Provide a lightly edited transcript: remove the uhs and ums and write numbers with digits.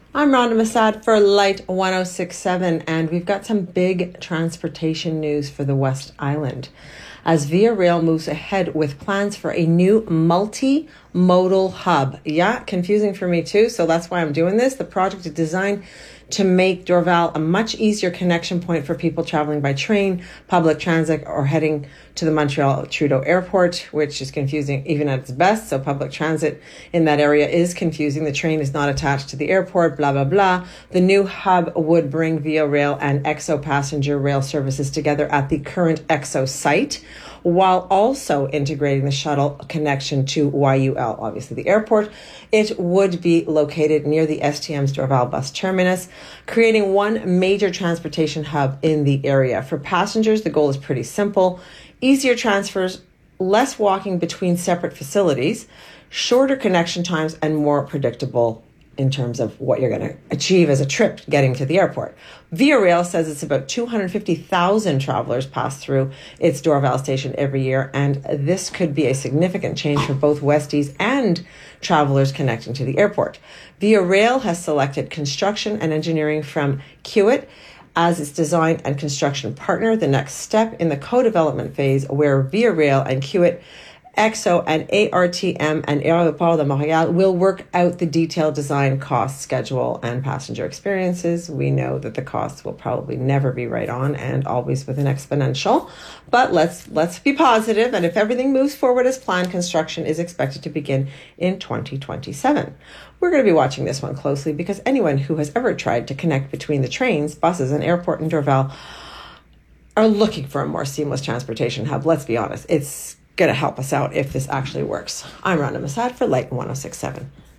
I'm Rhonda Massad for Light 1067, and we've got some big transportation news for the West Island as Via Rail moves ahead with plans for a new multi-modal hub. Yeah, confusing for me too, so that's why I'm doing this. The project is designed to make Dorval a much easier connection point for people traveling by train, public transit, or heading to the Montreal Trudeau Airport, which is confusing even at its best. So public transit in that area is confusing. The train is not attached to the airport, blah, blah, blah. The new hub would bring Via Rail and EXO passenger rail services together at the current EXO site, while also integrating the shuttle connection to YUL, obviously the airport. It would be located near the STM's Dorval bus terminus, creating one major transportation hub in the area. For passengers, the goal is pretty simple: easier transfers, less walking between separate facilities, shorter connection times, and more predictable in terms of what you're going to achieve as a trip getting to the airport. Via Rail says it's about 250,000 travelers pass through its Dorval station every year, and this could be a significant change for both Westies and travelers connecting to the airport. Via Rail has selected construction and engineering from Kiewit as its design and construction partner, the next step in the co-development phase where Via Rail and Kiewit, EXO and ARTM and Aéroport de Montréal will work out the detailed design, cost, schedule, and passenger experiences. We know that the costs will probably never be right on and always with an exponential, but let's be positive. And if everything moves forward as planned, construction is expected to begin in 2027. We're going to be watching this one closely because anyone who has ever tried to connect between the trains, buses, and airport in Dorval are looking for a more seamless transportation hub. Let's be honest, it's going to help us out if this actually works. I'm Rhonda Massad for Light 1067.